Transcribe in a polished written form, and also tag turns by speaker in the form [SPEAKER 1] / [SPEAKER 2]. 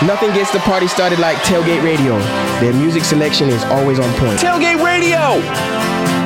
[SPEAKER 1] Nothing gets the party started like Tailgate Radio. Their music selection is always on point.
[SPEAKER 2] Tailgate Radio!